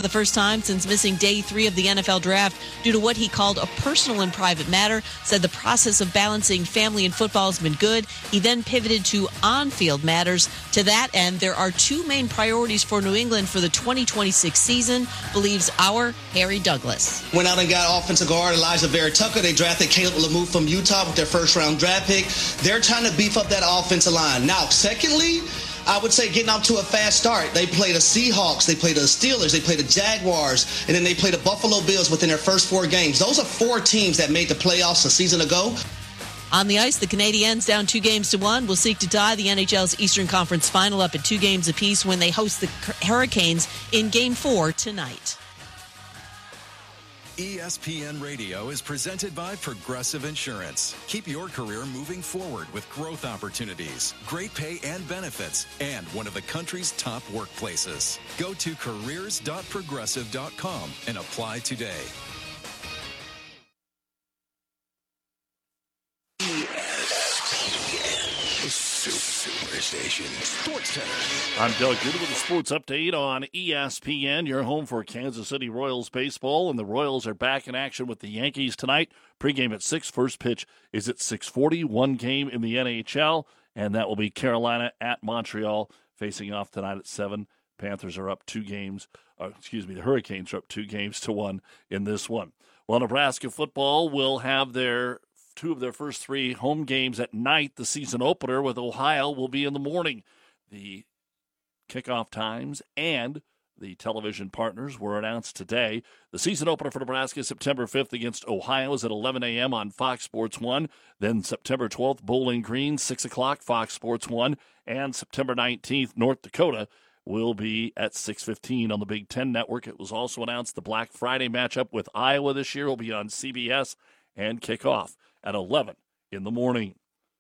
the first time since missing day 3 of the NFL draft due to what he called a personal and private matter, said the process of balancing family and football has been good. He then pivoted to on-field matters. To that end, there are 2 main priorities for New England for the 2026 season, believes our Harry Douglas. Went out and got offensive guard Elijah Vera Tucker. They drafted Caleb Lamou from Utah with their first-round draft pick. They're trying to beef up that offensive line. Now, secondly, I would say getting off to a fast start. They played the Seahawks, they played the Steelers, they played the Jaguars, and then they played the Buffalo Bills within their first 4 games. Those are 4 teams that made the playoffs a season ago. On the ice, the Canadiens, down 2-1, will seek to tie the NHL's Eastern Conference Final up at 2 games apiece when they host the Hurricanes in Game 4 tonight. ESPN Radio is presented by Progressive Insurance. Keep your career moving forward with growth opportunities, great pay and benefits, and one of the country's top workplaces. Go to careers.progressive.com and apply today. Superstation Sports Center. I'm Doug Good with a sports update on ESPN, your home for Kansas City Royals baseball, and the Royals are back in action with the Yankees tonight. Pre-game at 6, first pitch is at 6:40, 1 game in the NHL, and that will be Carolina at Montreal facing off tonight at 7. Panthers are up 2 games, the Hurricanes are up 2-1 in this one. Well, Nebraska football will have 2 of their first 3 home games at night. The season opener with Ohio will be in the morning. The kickoff times and the television partners were announced today. The season opener for Nebraska is September 5th against Ohio is at 11 a.m. on Fox Sports 1. Then September 12th, Bowling Green, 6 o'clock, Fox Sports 1. And September 19th, North Dakota will be at 6:15 on the Big Ten Network. It was also announced the Black Friday matchup with Iowa this year will be on CBS and kick off at 11 in the morning.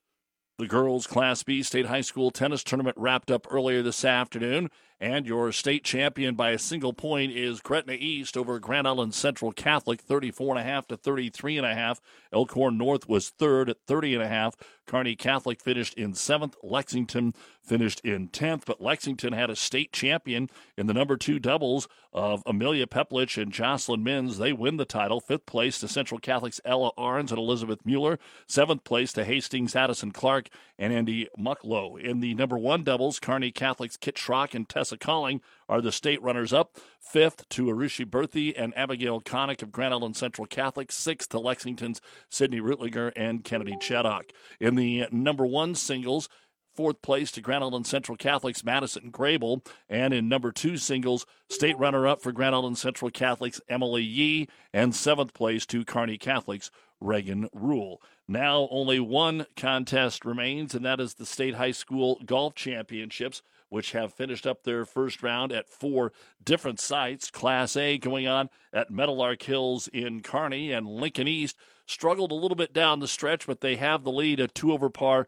The girls' Class B state high school tennis tournament wrapped up earlier this afternoon, and your state champion by a single point is Gretna East over Grand Island Central Catholic, 34.5 to 33.5. Elkhorn North was third at 30.5. Kearney Catholic finished in 7th. Lexington finished in 10th, but Lexington had a state champion in the number 2 doubles of Amelia Peplich and Jocelyn Minns. They win the title. 5th place to Central Catholic's Ella Arns and Elizabeth Mueller. 7th place to Hastings' Addison Clark and Andy Mucklow. In the number 1 doubles, Kearney Catholic's Kit Schrock and Tessa Calling are the state runners-up. 5th to Arushi Berthy and Abigail Connick of Grand Island Central Catholic. 6th to Lexington's Sydney Rutlinger and Kennedy Chaddock. In the number 1 singles, 4th place to Grand Island Central Catholic's Madison Grable. And in number 2 singles, state runner-up for Grand Island Central Catholic's Emily Yee. And 7th place to Kearney Catholic's Reagan Rule. Now only one contest remains, and that is the State High School Golf Championships, which have finished up their first round at 4 different sites. Class A going on at Meadowlark Hills in Kearney, and Lincoln East struggled a little bit down the stretch, but they have the lead at 2 over par,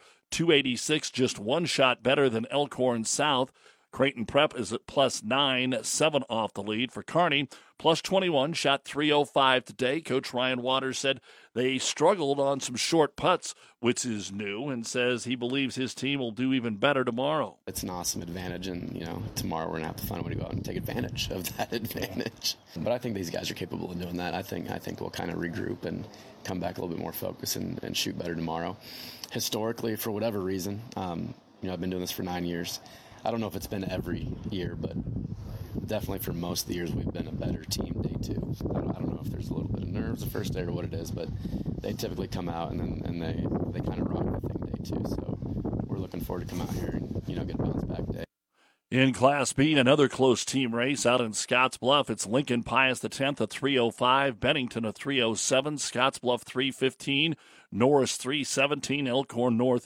286, just 1 shot better than Elkhorn South. Creighton Prep is at +9, 7 off the lead. For Kearney, +21, shot 305 today. Coach Ryan Waters said they struggled on some short putts, which is new, and says he believes his team will do even better tomorrow. It's an awesome advantage, and tomorrow we're going to have to find a way to go out and take advantage of that advantage. But I think these guys are capable of doing that. I think we'll kind of regroup and come back a little bit more focused and shoot better tomorrow. Historically, for whatever reason, I've been doing this for 9 years. I don't know if it's been every year, but definitely for most of the years we've been a better team day 2. I don't know if there's a little bit of nerves the first day or what it is, but they typically come out and they kind of rock the thing day 2. So we're looking forward to come out here and get a bounce back day. In Class B, another close team race out in Scottsbluff. It's Lincoln Pius X, a 305, Bennington a 307, Scottsbluff 315, Norris 317, Elkhorn North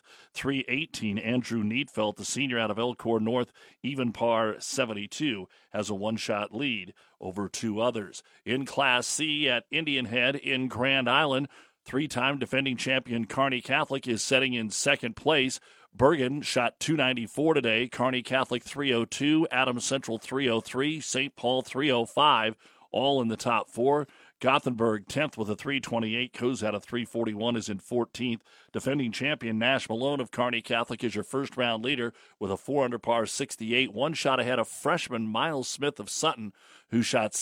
318. Andrew Neatfeld, the senior out of Elkhorn North, even par 72, has a 1-shot lead over 2 others. In Class C at Indian Head in Grand Island, 3-time defending champion Kearney Catholic is setting in 2nd place. Bergen shot 294 today. Kearney Catholic 302, Adams Central 303, St. Paul 305, all in the top 4. Gothenburg 10th with a 328. Cozad a 341 is in 14th. Defending champion Nash Malone of Kearney Catholic is your first-round leader with a 4 under par 68. 1 shot ahead of freshman Miles Smith of Sutton, who shot